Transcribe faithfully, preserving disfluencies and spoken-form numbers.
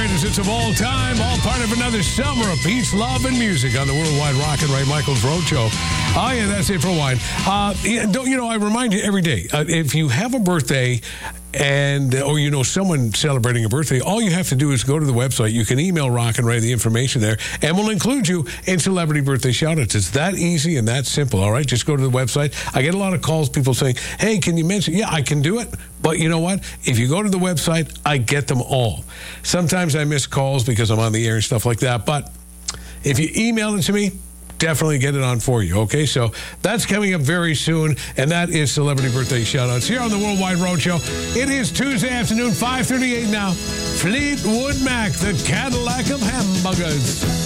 greatest hits of all time, all part of another summer of peace, love, and music on the Worldwide Rock and Ray Michaels Road Show. Oh, yeah, that's it for wine. Uh, yeah, don't you know, I remind you every day, uh, if you have a birthday and or you know someone celebrating a birthday, all you have to do is go to the website. You can email Rock and Ray the information there, and we'll include you in celebrity birthday shout-outs. It's that easy and that simple, all right? Just go to the website. I get a lot of calls, people saying, hey, can you mention? Yeah, I can do it. But you know what? If you go to the website, I get them all. Sometimes I miss calls because I'm on the air and stuff like that. But if you email it to me, definitely get it on for you, okay? So that's coming up very soon, and that is Celebrity Birthday Shoutouts here on the Worldwide Road Show. It is Tuesday afternoon, five thirty-eight now. Fleetwood Mac, the Cadillac of hamburgers.